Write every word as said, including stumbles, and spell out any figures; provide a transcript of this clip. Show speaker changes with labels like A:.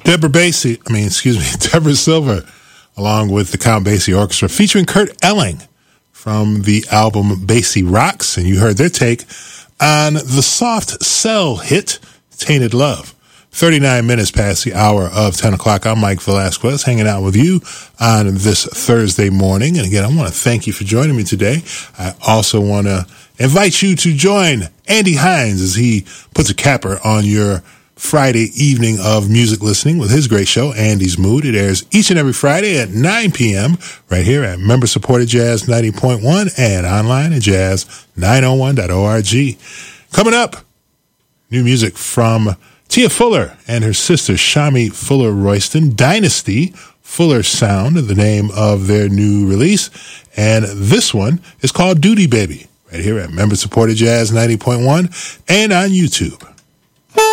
A: Deborah Basie, I mean, excuse me, Deborah Silver, along with the Count Basie Orchestra, featuring Kurt Elling from the album Basie Rocks. And you heard their take on the Soft Cell hit, Tainted Love. thirty-nine minutes past the hour of ten o'clock. I'm Mike Velasquez, hanging out with you on this Thursday morning. And again, I want to thank you for joining me today. I also want to invite you to join Andy Hines as he puts a capper on your Friday evening of music listening with his great show, Andy's Mood. It airs each and every Friday at nine p.m. right here at member-supported Jazz ninety point one and online at jazz nine oh one dot org. Coming up, new music from Tia Fuller and her sister Shami Fuller Royston, Dynasty Fuller Sound, the name of their new release. And this one is called Duty Baby, right here at member-supported Jazz ninety point one and on YouTube.